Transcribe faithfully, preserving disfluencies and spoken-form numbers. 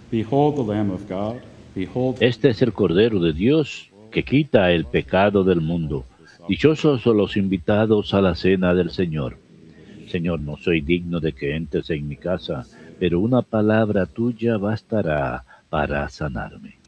Behold the Lamb of God. Behold. Este es el Cordero de Dios que quita el pecado del mundo. Dichosos los invitados a la cena del Señor. Señor, no soy digno de que entres en mi casa, pero una palabra tuya bastará para sanarme.